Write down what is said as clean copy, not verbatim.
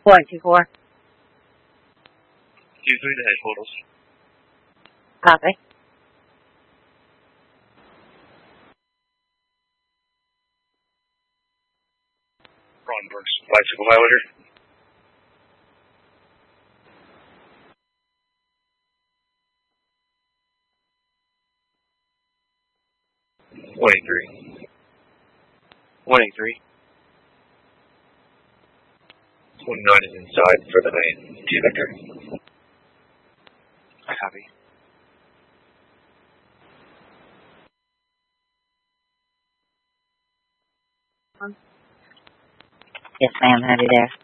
424. 23 to headquarters. Copy. Ron Brooks, bicycle violator. One eight three. 29 is inside for the night. T Vector. I copy. Yes, ma'am. Heavy there.